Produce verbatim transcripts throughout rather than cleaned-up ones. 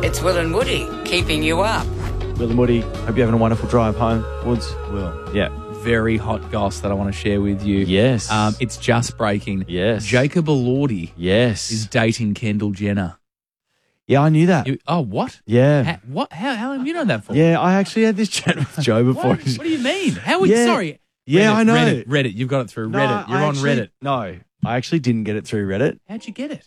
It's Will and Woody keeping you up. Will and Woody, hope you're having a wonderful drive home. Woods? Will. Yeah. Very hot goss that I want to share with you. Yes. Um, it's just breaking. Yes. Jacob Elordi Yes. is dating Kendall Jenner. Yeah, I knew that. You, oh, what? Yeah. How, what? How, how have you known that for? Yeah, I actually had this chat with Joe before. What, what do you mean? How would Yeah. sorry? Yeah, Reddit, I know. Reddit, Reddit, you've got it through No, Reddit. You're I on actually- Reddit. No, I actually didn't get it through Reddit. How'd you get it?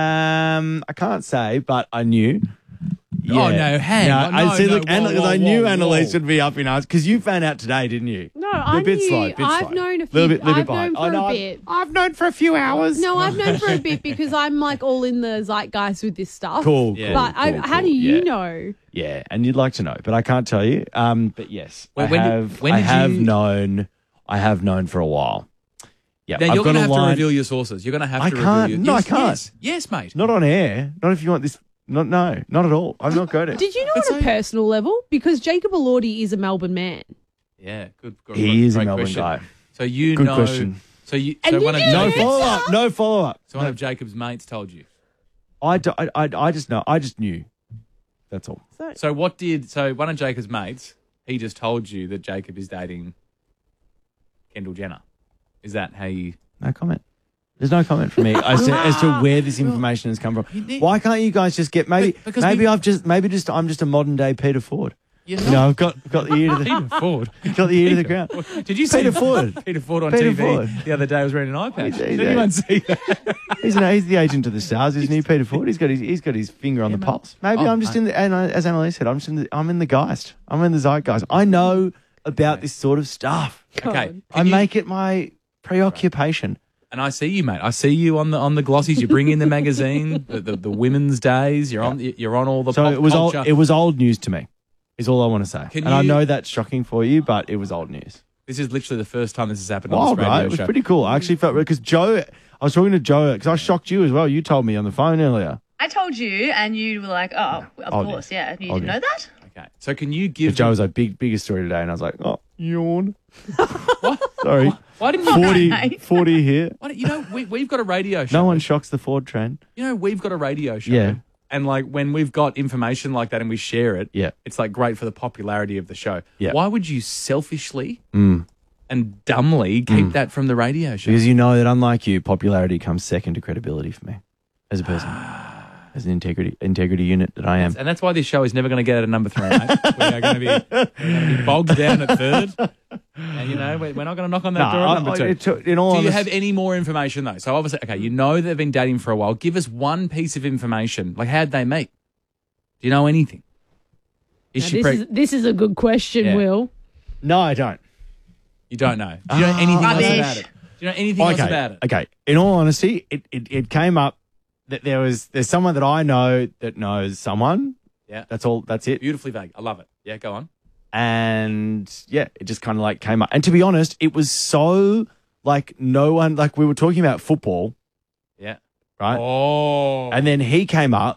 Um, I can't say, but I knew. Oh, no, hang no, on. I No, see. no, Look, whoa, Anna- whoa, I knew whoa, Annalise whoa. would be up in arms because you found out today, didn't you? No, You're I a bit knew. slow, bit I've slow. known a few. Little bit- little bit I've behind. known I for know, a I've- bit. I've known for a few hours. No, I've known for a bit because I'm like all in the zeitgeist with this stuff. Cool, Yeah. cool, But I, cool, how cool. do you Yeah. know? Yeah, and you'd like to know, but I can't tell you. Um, but yes, Well, I when did- have. when I did have you- known. I have known for a while. Yeah, Now, I've you're got going to a have to line- reveal your sources. You're going to have I to can't. reveal your No, I yes, can't. Yes, yes, mate. Not on air. Not if you want this. Not no, not at all. I'm not good at it. Did you know But on a so- personal level? Because Jacob Elordi is a Melbourne man. Yeah, good. good He is a great Melbourne question. guy. So you Good know. question. So you. And So you one of knew No it. Jacob's, follow up. No follow up. so one of Jacob's mates told you. I, do- I, I, I just know. I just knew. That's all. So what did? So one of Jacob's mates, he just told you that Jacob is dating Kendall Jenner. Is that how you? No comment. There's no comment from me as to, as to where this information has come from. Why can't you guys just get maybe But- because maybe we- I've just maybe just I'm just a modern day Peter Ford. You're You know, I've got got the ear to the Peter Ford. got the ear to the ground. Did you see Peter Ford. Peter Ford on Peter T V Ford. the other day? I was wearing an eye patch. He's- Did he's- anyone see that? He's, an, he's the agent of the stars, isn't he, Peter Ford? He's got his he's got his finger on the mate. pulse. Maybe Oh, I'm just mate. in the and I, as Annalise said, I'm just in the I'm in the geist. I'm in the zeitgeist. I know about this sort of stuff. Okay, God. I can you- make it my preoccupation. And I see you, mate. I see you on the on the glossies. You bring in the magazine, the, the, the women's days. You're on you're on all the So pop it was culture. old, it was old news to me. Is all I want to say. Can and I you- know that's shocking for you, but it was old news. This is literally the first time this has happened Wild, on this radio right? It was show. pretty cool. I actually felt because Joe, I was talking to Joe because I shocked you as well. You told me on the phone earlier. I told you, and you were like, "Oh, of Old course, news. yeah." You Old didn't know news. that? Okay, so can you But give? Joe was like, big, biggest story today, and I was like, oh, yawn. Sorry, Why didn't you? forty, Okay. forty here. Why don't, you know, we, we've got a radio show. No one shocks the Ford trend. You know, we've got a radio show. Yeah. And like when we've got information like that and we share it, Yeah. it's like great for the popularity of the show. Yeah. Why would you selfishly Mm. and dumbly keep that from the radio show? Because you know that unlike you, popularity comes second to credibility for me as a person, as an integrity integrity unit that I am. And that's why this show is never going to get out of number three, mate. We are going to be, we're going to be bogged down at third. And, you know, we're we're not going to knock on that No, door I- at number I- two. it took- in all Do you honest- have any more information, though? So, obviously, okay, you know they've been dating for a while. Give us one piece of information. Like, how'd they meet? Do you know anything? Is Now, she this, pregnant? is, this is a good question, Yeah. Will. No, I don't. You don't know. Do you know anything else Rubbish. about it? Do you know anything else Okay, about it? okay. In all honesty, it, it, it came up that there was there's someone that I know that knows someone. Yeah. That's all. That's it. Beautifully vague. I love it. Yeah, go on. And yeah, it just kind of like came up. And to be honest, it was so like no one like we were talking about football, Yeah. right? Oh. And then he came up,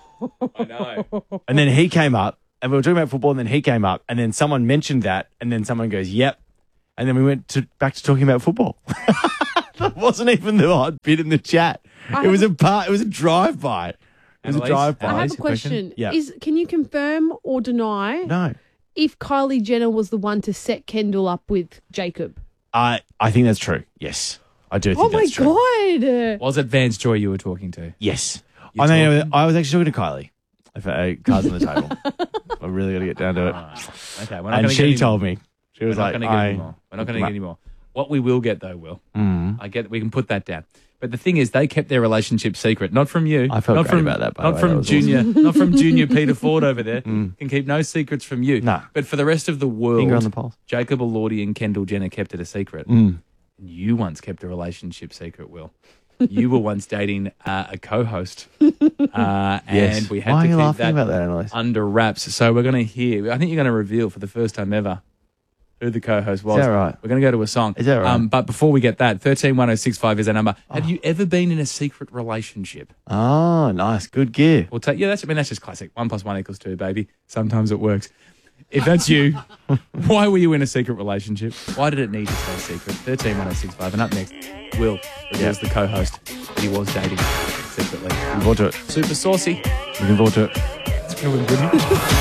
I know. and then he came up, and we were talking about football, and then he came up, and then someone mentioned that, and then someone goes, "Yep," and then we went to back to talking about football. That wasn't even the odd bit in the chat. I It was have a part. It was a drive by. It was a Annalise? drive by. I have Annalise, a your question? question. Yeah. Is Can you confirm or deny No, if Kylie Jenner was the one to set Kendall up with Jacob? I I think that's true. Yes, I do think Oh my that's true. God. Was it Vance Joy you were talking to? Yes. You I mean, talking? I was actually talking to Kylie. If uh, cards on the table. I really got to get down to it. Okay, we're not And gonna she get any told more. me. She We're was not like, going to get I, any more. We're not going to get any more. What we will get, though, Will, Mm. I get. We can put that down. But the thing is, they kept their relationship secret, not from you. I felt not great from, about that, by the Not way. from That was junior, not from junior Peter Ford over there. Can keep no secrets from you. No. But for the rest of the world, Finger on the pulse. Jacob Elordi and Kendall Jenner kept it a secret. Mm. You once kept a relationship secret, Will. You were once dating uh, a co-host, uh, and Yes. we had Why to are you keep laughing that about that, Annalise? under wraps. So we're going to hear. I think you're going to reveal for the first time ever who the co-host was. Is that right? We're going to go to a song. Is that right? Um, but before we get that, thirteen one oh six five is our number. Have you ever been in a secret relationship? Oh, nice. Good gear. We'll take. Yeah, that's. I mean, that's just classic. One plus one equals two, baby. Sometimes it works. If that's you, why were you in a secret relationship? Why did it need to stay secret? thirteen one oh six five. And up next, Will reveals the co-host he was dating secretly. Looking forward to it. Super saucy. Looking forward to it. Helen Goody.